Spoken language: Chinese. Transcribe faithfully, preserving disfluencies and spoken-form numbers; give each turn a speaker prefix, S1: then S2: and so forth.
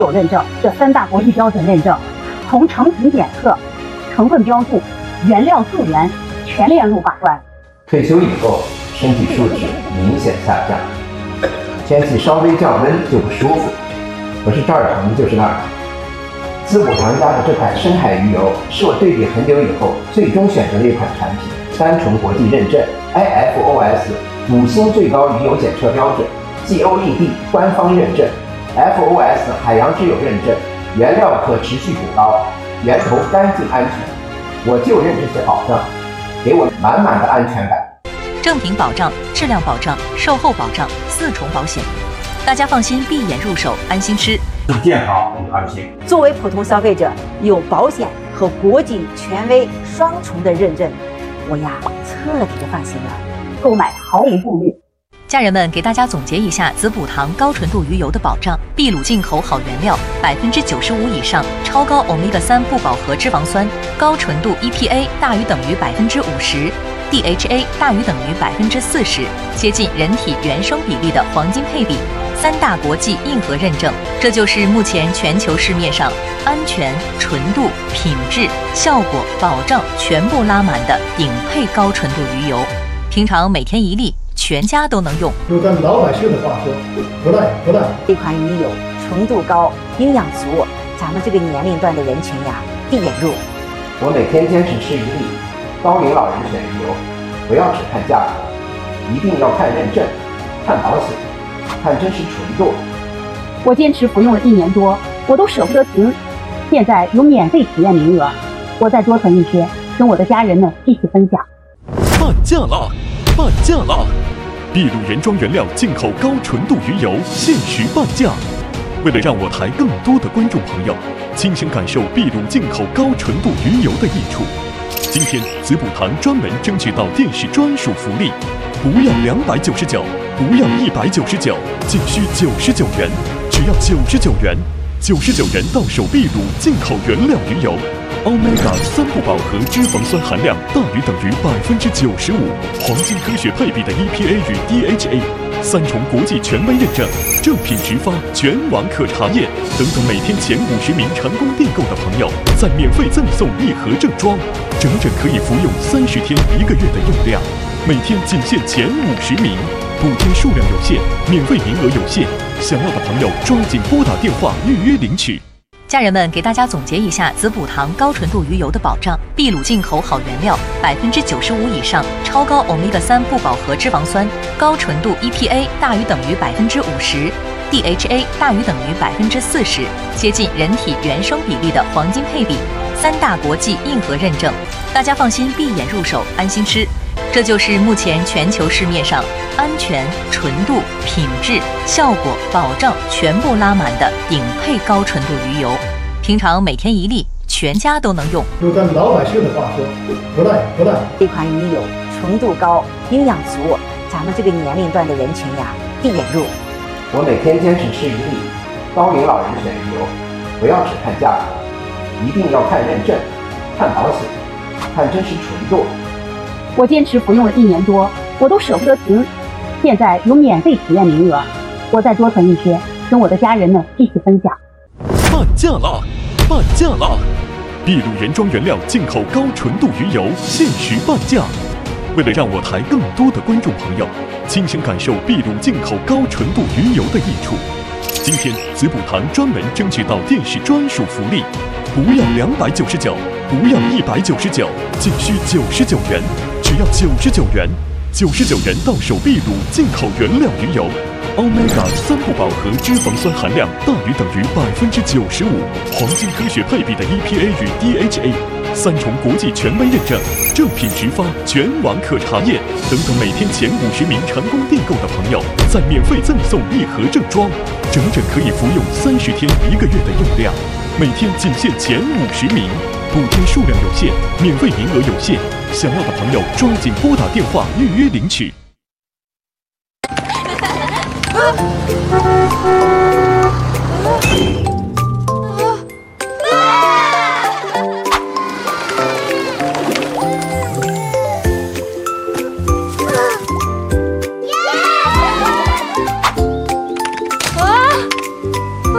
S1: 有认证这三大国际标准认证，从成品检测、成分标注、原料溯源全链路把关。
S2: 退休以后，身体素质明显下降，天气稍微降温就不舒服，不是这儿疼就是那儿疼。滋补堂家的这款深海鱼油是我对比很久以后最终选择的一款产品，三重国际认证 I F O S 五星最高鱼油检测标准 ，G O E D 官方认证 ，F O S 海洋之友认证，原料可持续捕捞，源头干净安全。我就认这些保障，给我满满的安全感。
S3: 正品保障、质量保障、售后保障四重保险，大家放心，闭眼入手，安心吃。
S4: 你见好你安心。
S1: 作为普通消费者，有保险和国际权威双重的认证，我呀彻底的放心了，购买毫无顾虑。
S3: 家人们，给大家总结一下滋补堂高纯度鱼油的保障：秘鲁进口好原料，百分之九十五以上超高欧米伽三不饱和脂肪酸，高纯度 E P A 大于等于百分之五十。D H A 大于等于百分之四十，接近人体原生比例的黄金配比，三大国际硬核认证，这就是目前全球市面上安全、纯度、品质、效果、保障全部拉满的顶配高纯度鱼油。平常每天一粒，全家都能用。
S5: 用咱老百姓的话说，不赖不赖。
S1: 这款鱼油纯度高，营养足，咱们这个年龄段的人群呀，闭眼入。
S2: 我每天坚持吃一粒。高龄老人选鱼油，不要只看价格，一定要看认证、看保险、看真实纯度。
S1: 我坚持服用了一年多，我都舍不得停。现在有免费体验名额，我再多存一些，跟我的家人们一起分享。
S6: 半价了，半价了！秘鲁原装原料进口高纯度鱼油限时半价。为了让我台更多的观众朋友亲身感受秘鲁进口高纯度鱼油的益处。今天滋补堂专门争取到电视专属福利，不要两百九十九，不要一百九十九，仅需九十九元，只要九十九元，九十九元到手秘鲁进口原料鱼油 ，Omega 三不饱和脂肪酸含量大于等于百分之九十五，黄金科学配比的 E P A 与 D H A， 三重国际权威认证，正品直发，全网可查验。等等，每天前五十名成功订购的朋友，再免费赠送一盒正装。整整可以服用三十天一个月的用量，每天仅限前五十名，补贴数量有限，免费名额有限，想要的朋友抓紧拨打电话预约领取。
S3: 家人们，给大家总结一下滋补堂高纯度鱼油的保障：秘鲁进口好原料，百分之九十五以上超高欧米伽三不饱和脂肪酸，高纯度 E P A 大于等于百分之五十。D H A 大于等于百分之四十，接近人体原生比例的黄金配比，三大国际硬核认证，大家放心，闭眼入手，安心吃。这就是目前全球市面上安全、纯度、品质、效果、保障全部拉满的顶配高纯度鱼油。平常每天一粒，全家都能用。
S5: 用咱老百姓的话说，不赖不赖。
S1: 这款鱼油纯度高，营养足，咱们这个年龄段的人群呀，闭眼入。
S2: 我每天坚持吃一粒，高龄老人选鱼油，不要只看价格，一定要看认证、看保险、看真实纯度。
S1: 我坚持服用了一年多，我都舍不得停。现在有免费体验名额，我再多存一些，跟我的家人们一起分享。
S6: 半价了，半价了！秘鲁原装原料进口高纯度鱼油限时半价。为了让我台更多的观众朋友亲身感受秘鲁进口高纯度鱼油的益处，今天滋补堂专门争取到电视专属福利，不要两百九十九，不要一百九十九，仅需九十九元，只要九十九元，九十九元到手秘鲁进口原料鱼油 ，Omega 三不饱和脂肪酸含量大于等于百分之九十五，黄金科学配比的 E P A 与 D H A。三重国际权威认证，正品直发，全网可查验。等等，每天前五十名成功订购的朋友，再免费赠送一盒正装，整整可以服用三十天一个月的用量。每天仅限前五十名，补贴数量有限，免费名额有限，想要的朋友抓紧拨打电话预约领取。